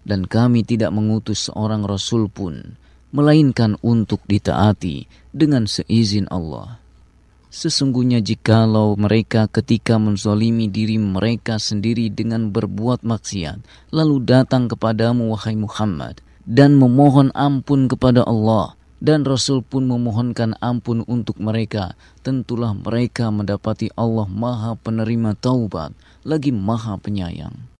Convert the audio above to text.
Dan kami tidak mengutus seorang Rasul pun, melainkan untuk ditaati dengan seizin Allah. Sesungguhnya jikalau mereka ketika menzalimi diri mereka sendiri dengan berbuat maksiat, lalu datang kepadamu wahai Muhammad, dan memohon ampun kepada Allah, dan Rasul pun memohonkan ampun untuk mereka, tentulah mereka mendapati Allah Maha Penerima Taubat, lagi Maha Penyayang.